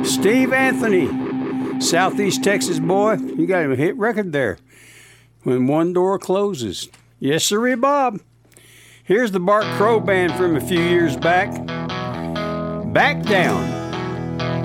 Steve Anthony, Southeast Texas boy. You got him a hit record there. When One Door Closes. Yes, sirree, Bob. Here's the Bart Crow Band from a few years back. Back Down.